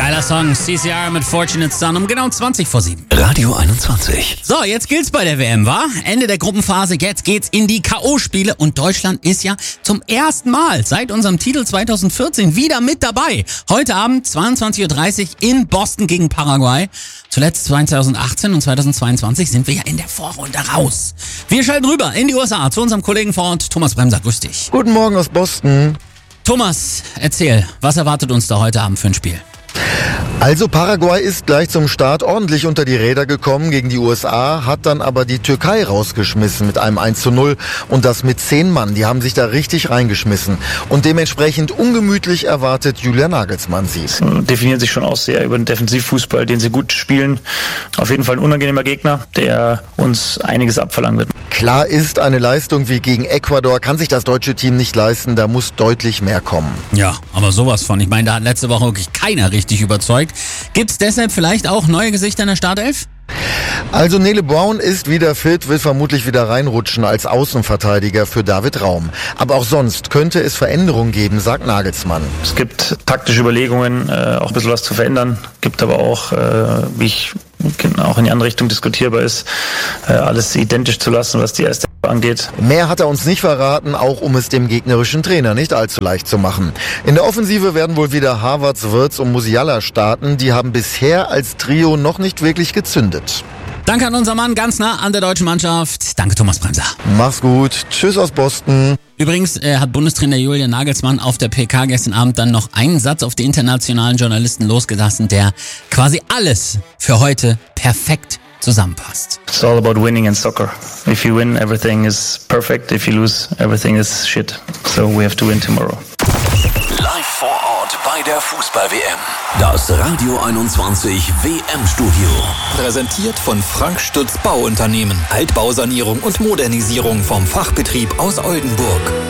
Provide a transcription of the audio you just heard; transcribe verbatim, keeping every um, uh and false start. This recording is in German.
Geiler Song, C C R mit Fortunate Son um genau zwanzig vor sieben. Radio einundzwanzig. So, jetzt gilt's bei der W M, wa? Ende der Gruppenphase, jetzt geht's in die K O-Spiele und Deutschland ist ja zum ersten Mal seit unserem Titel zweitausendvierzehn wieder mit dabei. Heute Abend zweiundzwanzig Uhr dreißig in Boston gegen Paraguay. Zuletzt zweitausendachtzehn und zweitausendzweiundzwanzig sind wir ja in der Vorrunde raus. Wir schalten rüber in die U S A zu unserem Kollegen vor Ort, Thomas Bremser. Grüß dich. Guten Morgen aus Boston. Thomas, erzähl, was erwartet uns da heute Abend für ein Spiel? Also Paraguay ist gleich zum Start ordentlich unter die Räder gekommen gegen die U S A, hat dann aber die Türkei rausgeschmissen mit einem eins zu null und das mit zehn Mann. Die haben sich da richtig reingeschmissen und dementsprechend ungemütlich erwartet Julian Nagelsmann sie. Definieren sich schon aus sehr über den Defensivfußball, den sie gut spielen. Auf jeden Fall ein unangenehmer Gegner, der uns einiges abverlangen wird. Klar ist, eine Leistung wie gegen Ecuador kann sich das deutsche Team nicht leisten, da muss deutlich mehr kommen. Ja, aber sowas von. Ich meine, da hat letzte Woche wirklich keiner richtig überzeugt. Gibt's deshalb vielleicht auch neue Gesichter in der Startelf? Also Nele Brown ist wieder fit, will vermutlich wieder reinrutschen als Außenverteidiger für David Raum. Aber auch sonst könnte es Veränderungen geben, sagt Nagelsmann. Es gibt taktische Überlegungen, äh, auch ein bisschen was zu verändern. Gibt aber auch, äh, wie ich auch in die andere Richtung diskutierbar ist, äh, alles identisch zu lassen, was die erste angeht. Mehr hat er uns nicht verraten, auch um es dem gegnerischen Trainer nicht allzu leicht zu machen. In der Offensive werden wohl wieder Havertz, Wirtz und Musiala starten. Die haben bisher als Trio noch nicht wirklich gezündet. Danke an unser Mann, ganz nah an der deutschen Mannschaft. Danke, Thomas Bremser. Mach's gut. Tschüss aus Boston. Übrigens äh, hat Bundestrainer Julian Nagelsmann auf der P K gestern Abend dann noch einen Satz auf die internationalen Journalisten losgelassen, der quasi alles für heute perfekt zusammenpasst. It's all about winning in soccer. If you win, everything is perfect. If you lose, everything is shit. So we have to win tomorrow. Live vor Ort bei der Fußball-W M. Das Radio einundzwanzig W M-Studio. Präsentiert von Frank Stütz Bauunternehmen. Altbausanierung und Modernisierung vom Fachbetrieb aus Oldenburg.